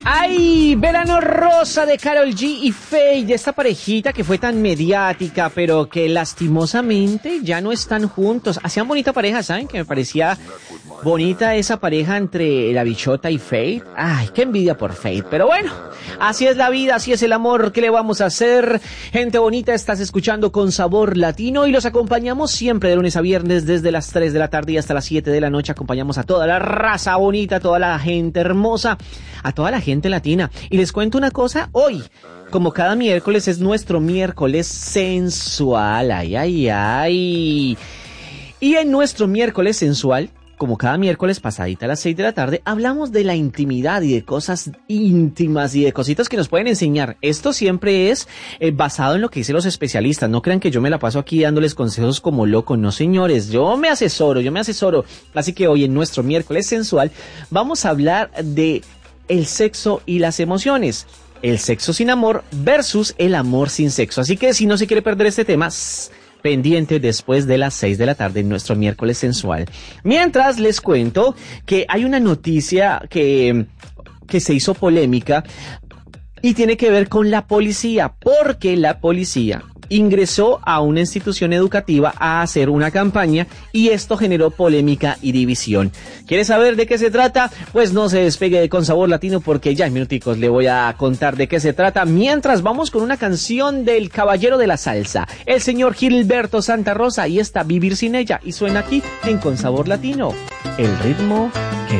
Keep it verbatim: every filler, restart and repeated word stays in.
¡Ay! Verano Rosa de Karol G y Feid, de esta parejita que fue tan mediática, pero que lastimosamente ya no están juntos. Hacían bonita pareja, ¿saben? Que me parecía bonita esa pareja entre la bichota y Feid. ¡Ay, qué envidia por Feid! Pero bueno, así es la vida, así es el amor. ¿Qué le vamos a hacer? Gente bonita, estás escuchando Con Sabor Latino y los acompañamos siempre de lunes a viernes desde las tres de la tarde y hasta las siete de la noche. Acompañamos a toda la raza bonita, a toda la gente hermosa, a toda la gente latina. Y les cuento una cosa, hoy, como cada miércoles, es nuestro miércoles sensual. Ay, ay, ay. Y en nuestro miércoles sensual, como cada miércoles pasadita a las seis de la tarde, hablamos de la intimidad y de cosas íntimas y de cositas que nos pueden enseñar. Esto siempre es eh, basado en lo que dicen los especialistas. No crean que yo me la paso aquí dándoles consejos como loco. No, señores, yo me asesoro, yo me asesoro. Así que hoy en nuestro miércoles sensual vamos a hablar de el sexo y las emociones. El sexo sin amor versus el amor sin sexo. Así que si no se quiere perder este tema, pendiente después de las seis de la tarde en nuestro miércoles sensual. Mientras les cuento que hay una noticia que, que se hizo polémica y tiene que ver con la policía, porque la policía ingresó a una institución educativa a hacer una campaña y esto generó polémica y división. ¿Quieres saber de qué se trata? Pues no se despegue de Con Sabor Latino porque ya en minuticos le voy a contar de qué se trata. Mientras vamos con una canción del caballero de la salsa, el señor Gilberto Santa Rosa, y está Vivir Sin Ella, y suena aquí en Con Sabor Latino, el ritmo que